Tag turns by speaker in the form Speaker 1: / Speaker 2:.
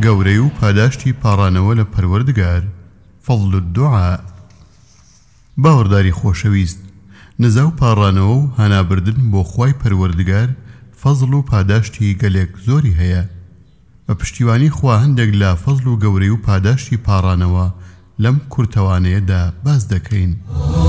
Speaker 1: گەورەی و پاداشتی پاڕانەوە لە پەروەردگار. فەضل الدوعاء. باوەڕداری خۆشەویست، نزا و پاڕانەوە و هەنابردن بۆ خوای پەروەردگار فەضل و پاداشتی گەلێک زۆری هەیە. بە پشتیوانی خوا هەندێک لە فەضل و گەورەی و پاداشتی پاڕانەوە لەم کورتەوانەیەدا باز دەکەین.